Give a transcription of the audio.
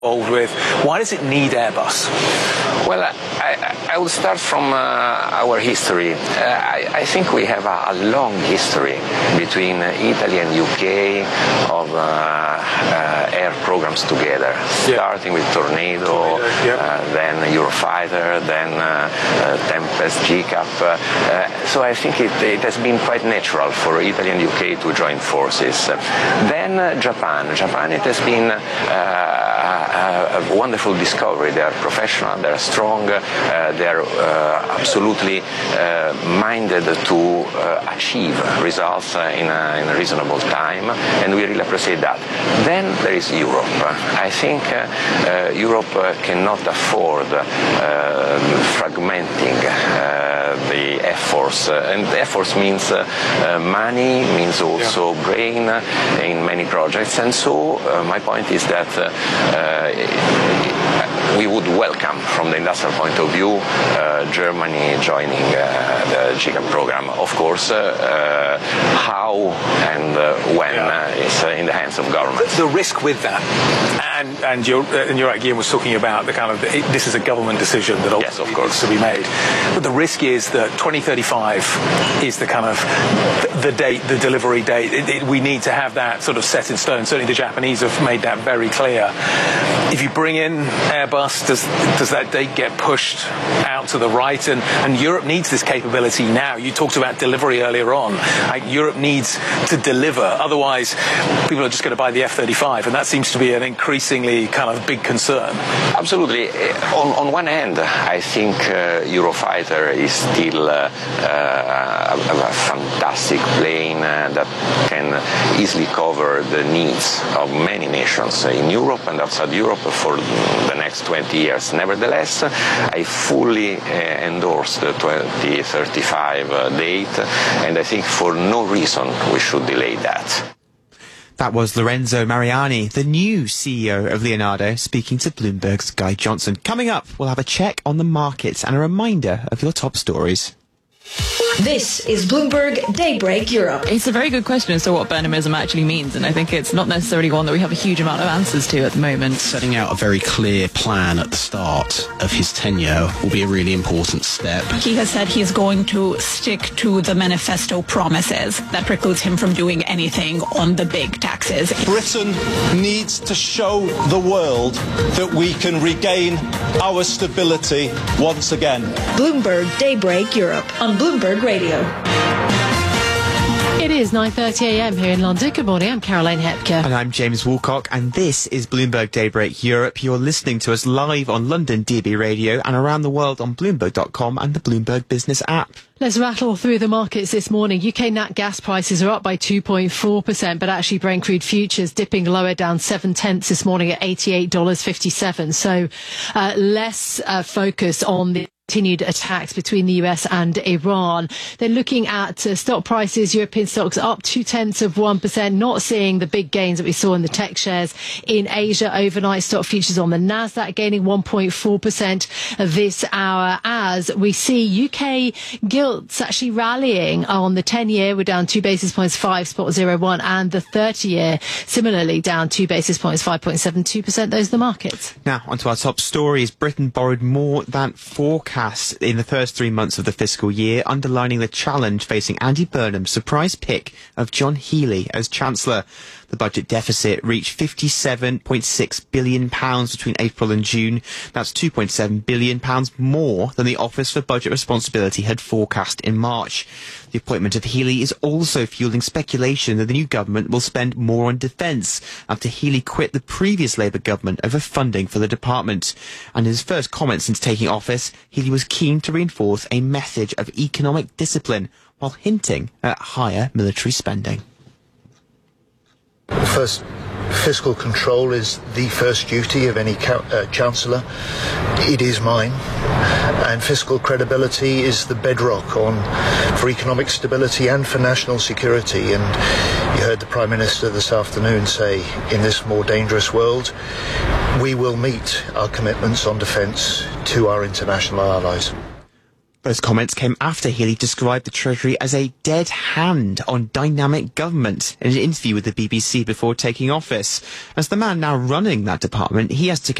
involved with. Why does it need Airbus? Well, I will start from our history. I think we have a long history between Italy and UK of air programs together, starting with Tornado, then Eurofighter, then Tempest, GCAP. So I think it has been quite natural for Italy and UK to join forces. Then Japan, it has been a wonderful discovery. They are professional, they are strong, they are absolutely minded to achieve results in a reasonable time, and we really appreciate that. Then there is Europe. I think Europe cannot afford fragmenting the efforts, and efforts means money, means also brain in many projects, and so my point is that we would welcome, from the industrial point of view, Germany joining the GCAP program. Of course, how and when is in the hands of government. The risk with that, and you're right, Guillaume was talking about the kind of this is a government decision that ultimately needs to be made. But the risk is that 2035 is the kind of the date, the delivery date. We need to have that sort of set in stone. Certainly, the Japanese have made that very clear. If you bring in Airbus, does that date get pushed out to the right? And Europe needs this capability now. You talked about delivery earlier on. Europe needs to deliver. Otherwise, people are just going to buy the F-35, and that seems to be an increasingly kind of big concern. Absolutely. On one hand, I think Eurofighter is still a fantastic plane that can easily cover the needs of many nations in Europe and outside Europe for the next 20 years. Nevertheless, I fully endorse the 2035 date, and I think for no reason we should delay that. That was Lorenzo Mariani, the new CEO of Leonardo, speaking to Bloomberg's Guy Johnson. Coming up, we'll have a check on the markets and a reminder of your top stories. This is Bloomberg Daybreak Europe. It's a very good question as to what Burnhamism actually means, and I think it's not necessarily one that we have a huge amount of answers to at the moment. Setting out a very clear plan at the start of his tenure will be a really important step. He has said he is going to stick to the manifesto promises. That precludes him from doing anything on the big taxes. Britain needs to show the world that we can regain our stability once again. Bloomberg Daybreak Europe on Bloomberg Radio. It is 9:30 a.m. here in London. Good morning, I'm Caroline Hepker. And I'm James Woolcock, and this is Bloomberg Daybreak Europe. You're listening to us live on London DB Radio and around the world on Bloomberg.com and the Bloomberg Business app. Let's rattle through the markets this morning. UK nat gas prices are up by 2.4%, but actually Brent crude futures dipping lower, down 0.7 this morning at $88.57. So less focus on the continued attacks between the US and Iran. Then looking at stock prices, European stocks up 0.2%, not seeing the big gains that we saw in the tech shares in Asia overnight. Stock futures on the Nasdaq gaining 1.4% this hour, as we see UK gilts actually rallying on the 10-year. We're down 2 basis points, 5.01, and the 30-year similarly down 2 basis points, 5.72%. Those are the markets. Now onto our top stories. Britain borrowed more than forecast in the first 3 months of the fiscal year, underlining the challenge facing Andy Burnham's surprise pick of John Healey as Chancellor. The budget deficit reached £57.6 billion between April and June. That's £2.7 billion more than the Office for Budget Responsibility had forecast in March. The appointment of Healey is also fueling speculation that the new government will spend more on defence after Healey quit the previous Labour government over funding for the department. And in his first comment since taking office, Healey was keen to reinforce a message of economic discipline while hinting at higher military spending. First, fiscal control is the first duty of any Chancellor. It is mine. And fiscal credibility is the bedrock for economic stability and for national security. And you heard the Prime Minister this afternoon say, in this more dangerous world, we will meet our commitments on defence to our international allies. Those comments came after Healey described the Treasury as a dead hand on dynamic government in an interview with the BBC before taking office. As the man now running that department, he has to